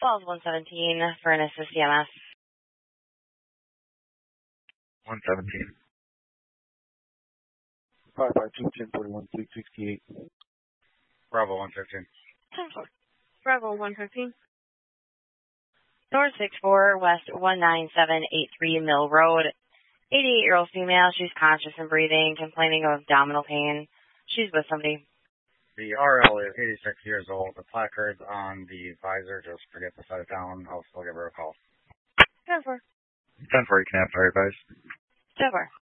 Falls 117, Furnace is CMS. 117. 552-1041-668. Bravo 115. 10-4. Bravo 115. North 64, West 19783 Mill Road. 88-year-old female. She's conscious and breathing, complaining of abdominal pain. She's with somebody. The RL is 86 years old. The placard's on the visor. Just forget to set it down. I'll still give her a call. 10-4. 10-4, you can have fire advice. 10-4.